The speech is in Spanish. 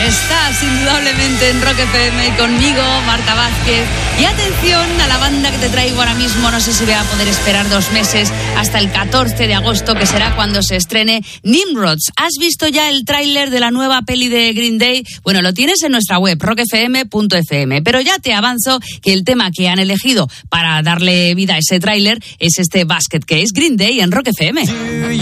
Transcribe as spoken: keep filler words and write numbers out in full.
Estás indudablemente en Rock F M y conmigo, Marta Vázquez. Y atención a la banda que te traigo ahora mismo. No sé si voy a poder esperar dos meses hasta el catorce de agosto, que será cuando se estrene Nimrods. ¿Has visto ya el tráiler de la nueva peli de Green Day? Bueno, lo tienes en nuestra web, rock f m punto f m. Pero ya te avanzo que el tema que han elegido para darle vida a ese tráiler es este Basket Case, Green Day en Rock F M.